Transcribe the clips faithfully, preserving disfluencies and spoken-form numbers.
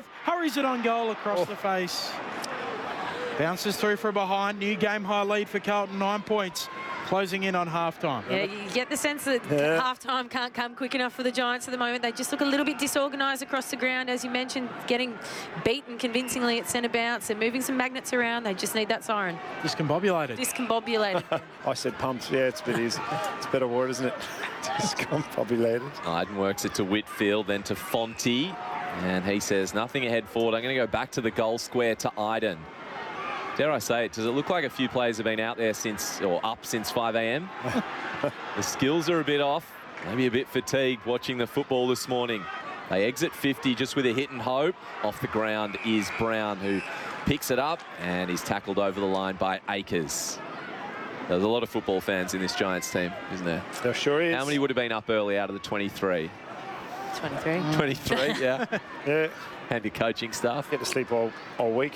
Ainsworth hurries it on goal across Oh. the face. Bounces through from behind. New game high lead for Carlton, nine points. Closing in on half-time. Yeah, you get the sense that Yeah. half-time can't come quick enough for the Giants at the moment. They just look a little bit disorganised across the ground, as you mentioned, getting beaten convincingly at centre bounce. They're moving some magnets around. They just need that siren. Discombobulated. Discombobulated. I said pumped. Yeah, it's a bit easy. It's a better word, isn't it? Discombobulated. Iden works it to Whitfield, then to Fonte. And he says, nothing ahead forward. I'm going to go back to the goal square to Iden. Dare I say it, does it look like a few players have been out there since, or up since five A M? The skills are a bit off, maybe a bit fatigued watching the football this morning. They exit fifty just with a hit and hope. Off the ground is Brown, who picks it up and is tackled over the line by Akers. There's a lot of football fans in this Giants team, isn't there? There sure is. How many would have been up early out of the twenty-three? twenty-three. twenty-three, yeah. Yeah. And your coaching staff. Get to sleep all, all week.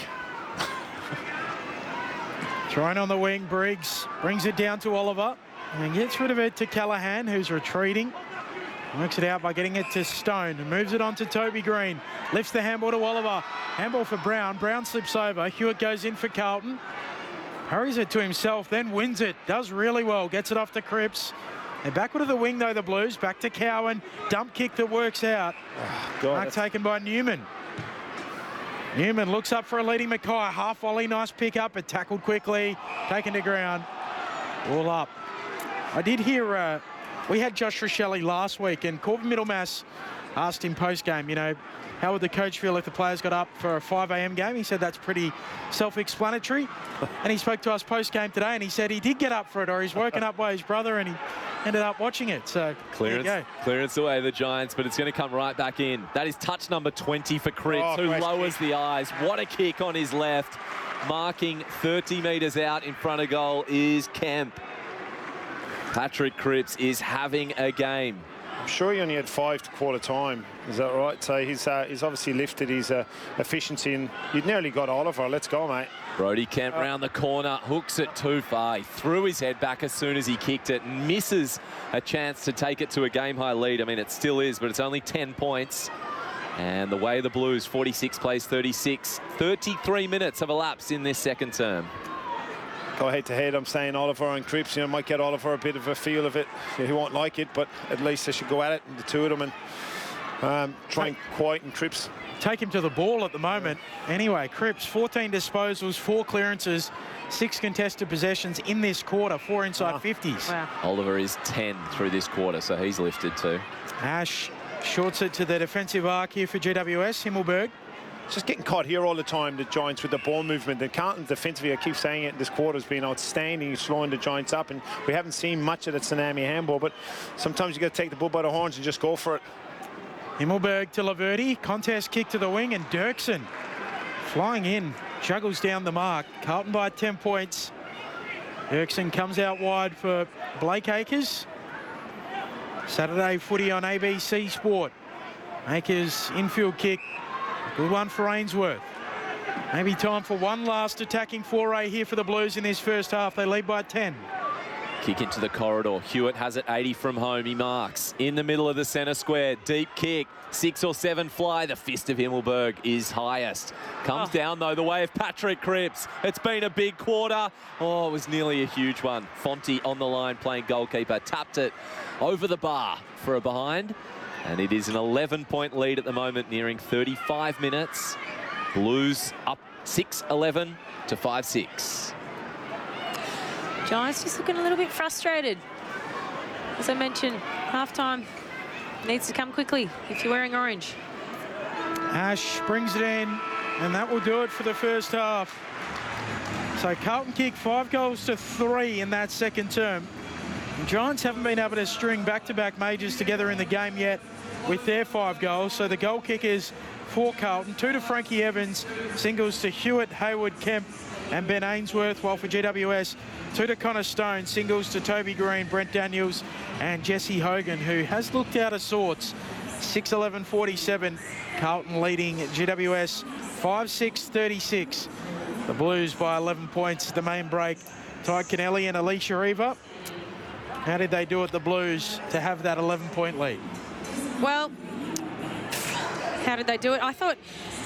Trying on the wing, Briggs brings it down to Oliver and gets rid of it to Callahan, who's retreating. Works it out by getting it to Stone and moves it on to Toby Green. Lifts the handball to Oliver. Handball for Brown. Brown slips over. Hewitt goes in for Carlton. Hurries it to himself, then wins it. Does really well. Gets it off to Cripps. They're backward of the wing, though, the Blues. Back to Cowan. Dump kick that works out. Oh, God, Mark taken by Newman. Newman looks up for a leading Mackay. Half volley, nice pick up, but tackled quickly. Taken to ground. All up. I did hear, uh, we had Josh Rochelli last week, and Corbin Middlemass asked him post-game, you know, how would the coach feel if the players got up for a five A M game? He said that's pretty self-explanatory. And he spoke to us post-game today, and he said he did get up for it, or he's woken up by his brother, and he ended up watching it. So Clearance, there you go. clearance away the Giants, but it's going to come right back in. That is touch number twenty for Cripps, Oh, who fresh lowers kick. the eyes. What a kick on his left. Marking thirty metres out in front of goal is Kemp. Patrick Cripps is having a game. I'm sure he only had five to quarter time. Is that right? So he's uh, he's obviously lifted his uh, efficiency, and you'd nearly got Oliver. Let's go, mate. Brody Kemp round the corner, hooks it too far. He threw his head back as soon as he kicked it, and misses a chance to take it to a game-high lead. I mean, it still is, but it's only ten points. And the way the Blues, forty-six plays thirty-six. thirty-three minutes have elapsed in this second term. Go head to head. I'm saying Oliver and Cripps. You know, might get Oliver a bit of a feel of it. He won't like it, but at least they should go at it, the two of them, and um, try and quieten Cripps. Take him to the ball at the moment. Anyway, Cripps, fourteen disposals, four clearances, six contested possessions in this quarter, four inside Wow. fifties. Wow. Oliver is ten through this quarter, so he's lifted too. Ash shorts it to the defensive arc here for G W S, Himmelberg. Just getting caught here all the time, the Giants, with the ball movement. The Carlton defensively, I keep saying it, this quarter has been outstanding, slowing the Giants up, and we haven't seen much of that tsunami handball, but sometimes you got to take the bull by the horns and just go for it. Himmelberg to Laverty, contest kick to the wing, and Dirksen flying in, juggles down the mark. Carlton by ten points. Dirksen comes out wide for Blake Acres. Saturday footy on A B C Sport. Acres infield kick, good one for Ainsworth. Maybe time for one last attacking foray here for the Blues in this first half. They lead by ten. Kick into the corridor. Hewitt has it eighty from home. He marks in the middle of the centre square. Deep kick. Six or seven fly. The fist of Himmelberg is highest. Comes Oh. down, though, the way of Patrick Cripps. It's been a big quarter. Oh, it was nearly a huge one. Fonte on the line playing goalkeeper. Tapped it over the bar for a behind. And it is an eleven point lead at the moment, nearing thirty-five minutes. Blues up six eleven to five six. Giants just looking a little bit frustrated. As I mentioned, halftime needs to come quickly if you're wearing orange. Ash brings it in, and that will do it for the first half. So Carlton kicked five goals to three in that second term. The Giants haven't been able to string back-to-back majors together in the game yet with their five goals. So the goal kickers for Carlton, two to Frankie Evans, singles to Hewitt, Hayward, Kemp and Ben Ainsworth, while for G W S, two to Connor Stone, singles to Toby Green, Brent Daniels and Jesse Hogan, who has looked out of sorts. six eleven forty-seven, Carlton leading G W S five six thirty-six. The Blues by eleven points, the main break. Ty Kennelly and Alicia Eva. How did they do it, the Blues, to have that eleven point lead? Well, how did they do it? I thought